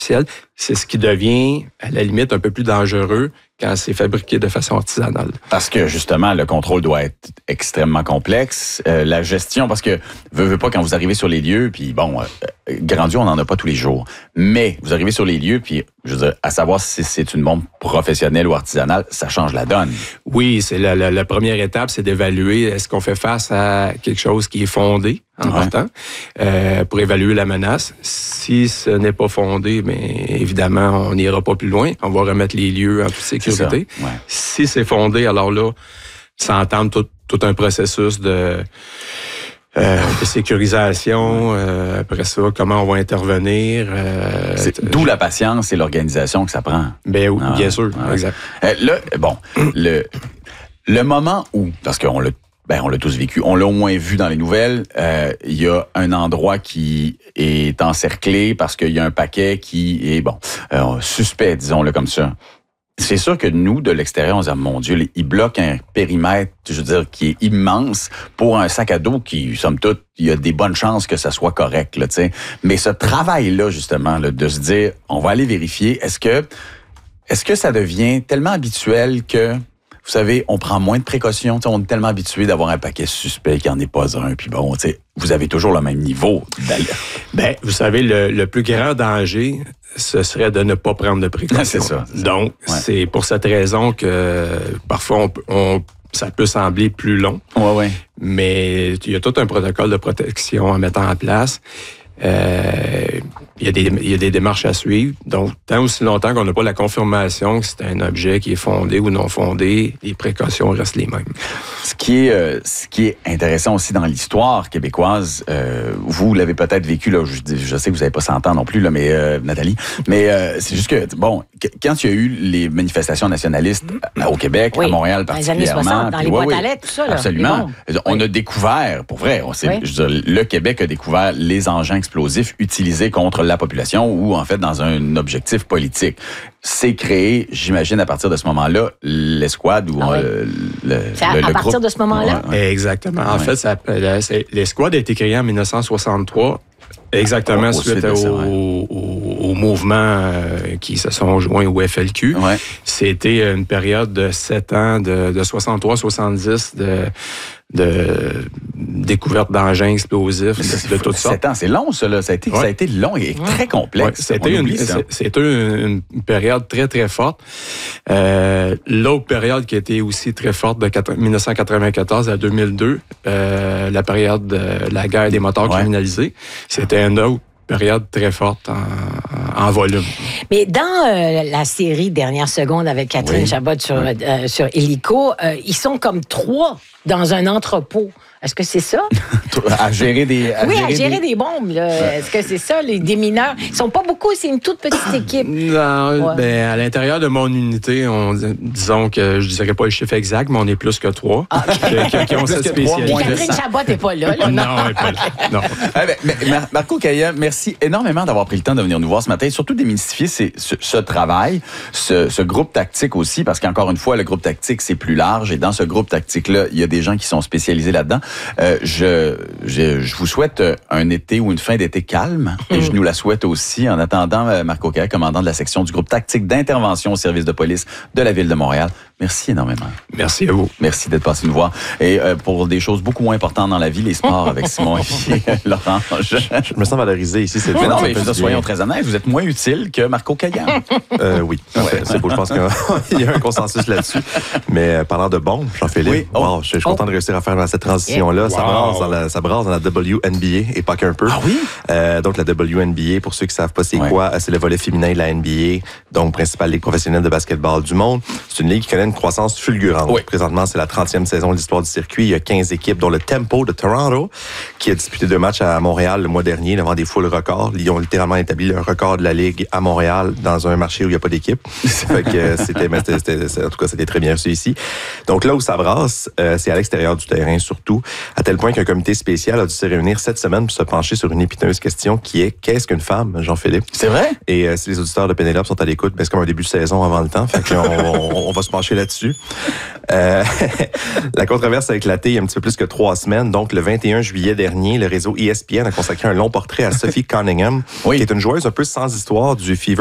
artificielle. C'est ce qui devient, à la limite, un peu plus dangereux quand c'est fabriqué de façon artisanale. Parce que, justement, le contrôle doit être extrêmement complexe. La gestion, parce que, veux pas, quand vous arrivez sur les lieux, puis bon, grand Dieu, on n'en a pas tous les jours. Mais vous arrivez sur les lieux, puis, je veux dire, à savoir si c'est une bombe professionnelle ou artisanale, ça change la donne. Oui, c'est la première étape, c'est d'évaluer est-ce qu'on fait face à quelque chose qui est fondé en partant, pour évaluer la menace. Si ce n'est pas fondé, bien, évidemment, on n'ira pas plus loin. On va remettre les lieux en toute sécurité. Si c'est fondé, alors là, ça entame tout un processus de sécurisation. Après ça, comment on va intervenir. D'où la patience et l'organisation que ça prend. Bien, bien sûr, exact. Là, bon, le moment où, parce qu'on l'a tous vécu, on l'a au moins vu dans les nouvelles, il y a un endroit qui est encerclé parce qu'il y a un paquet qui est, suspect, disons-le comme ça. C'est sûr que nous, de l'extérieur, on se dit, mon Dieu, il bloque un périmètre, je veux dire, qui est immense pour un sac à dos qui, somme toute, il y a des bonnes chances que ça soit correct, là, tu sais. Mais ce travail-là, justement, là, de se dire, on va aller vérifier, est-ce que ça devient tellement habituel que, vous savez, on prend moins de précautions, on est tellement habitué d'avoir un paquet suspect qu'il n'y en ait pas un, puis bon, tu sais, vous avez toujours le même niveau d'alerte. Bien, vous savez, le plus grand danger, ce serait de ne pas prendre de précautions. C'est ça. Donc, c'est pour cette raison que parfois, ça peut sembler plus long. Ouais. Mais il y a tout un protocole de protection à mettre en place. Il y a des démarches à suivre. Donc, tant aussi longtemps qu'on n'a pas la confirmation que c'est un objet qui est fondé ou non fondé, les précautions restent les mêmes. Ce qui est intéressant aussi dans l'histoire québécoise, vous l'avez peut-être vécu, là, je sais que vous n'avez pas 100 ans non plus, là, mais Nathalie, mais c'est juste que, bon, quand il y a eu les manifestations nationalistes au Québec, à Montréal particulièrement... Dans les années 60, dans les boîtes à lettres, tout ça. Là, absolument. On a découvert, pour vrai, je veux dire, le Québec a découvert les engins explosifs utilisés contre la population ou, en fait, dans un objectif politique. C'est créé, j'imagine, à partir de ce moment-là, l'escouade ou le à partir de ce moment-là? Exactement. En fait, l'escouade a été créée en 1963, exactement suite au mouvement qui se sont joints au FLQ. C'était une période de 7 ans, de 63-70, de découverte d'engins explosifs, de toutes sortes. 7 ans, c'est long, ça, là. Ça a été long et très complexe. C'était une période très, très forte. L'autre période qui a été aussi très forte, de 1994 à 2002, la période de la guerre des moteurs criminalisés, c'était une autre période très forte en volume. Mais dans la série Dernière seconde avec Catherine Chabot sur Illico, ils sont comme 3 dans un entrepôt. Est-ce que c'est ça? À gérer des... à gérer des bombes. Là. Est-ce que c'est ça, les démineurs? Ils sont pas beaucoup, c'est une toute petite équipe. Non, à l'intérieur de mon unité, disons que je ne dirais pas le chiffre exact, mais on est plus que 3 qui ont cette spécialité. Catherine Chabot n'est pas là. Non, elle n'est pas là. Non. Mais Marco Caillat, merci énormément d'avoir pris le temps de venir nous voir ce matin et surtout démystifier ce travail, ce groupe tactique aussi, parce qu'encore une fois, le groupe tactique, c'est plus large et dans ce groupe tactique-là, il y a des gens qui sont spécialisés là-dedans. Je vous souhaite un été ou une fin d'été calme et je nous la souhaite aussi en attendant Marco Caillat, commandant de la section du groupe tactique d'intervention au service de police de la Ville de Montréal. Merci énormément. Merci à vous. Merci d'être passé nous voir. Et pour des choses beaucoup moins importantes dans la vie, les sports avec Simon et Laurent. Je me sens valorisé ici. Mais non, mais soyons très honnêtes, vous êtes moins utile que Marco Caillat. Oui, c'est beau. Je pense qu'il y a un consensus là-dessus. Mais parlant de bombes, Jean-Philippe, je suis content de réussir à faire cette transition-là. Ça brasse dans la WNBA et pas qu'un peu. Ah oui? Donc, la WNBA, pour ceux qui ne savent pas c'est quoi, c'est le volet féminin de la NBA, donc principale ligue professionnelle de basketball du monde. C'est une ligue qui connaît une croissance fulgurante. Oui. Présentement, c'est la 30e saison de l'histoire du circuit. Il y a 15 équipes, dont le Tempo de Toronto, qui a disputé 2 matchs à Montréal le mois dernier devant des foules records. Ils ont littéralement établi le record de la ligue à Montréal dans un marché où il n'y a pas d'équipe. Fait que en tout cas, c'était très bien reçu ici. Donc là où ça brasse, c'est à l'extérieur du terrain surtout. à tel point qu'un comité spécial a dû se réunir cette semaine pour se pencher sur une épineuse question qui est: qu'est-ce qu'une femme, Jean-Philippe? C'est vrai? Et si les auditeurs de Pénélope sont à l'écoute, ben, c'est comme un début de saison avant le temps, fait qu'on on va se pencher là-dessus. La controverse a éclaté il y a un petit peu plus que 3 semaines. Donc, le 21 juillet dernier, le réseau ESPN a consacré un long portrait à Sophie Cunningham, qui est une joueuse un peu sans histoire du Fever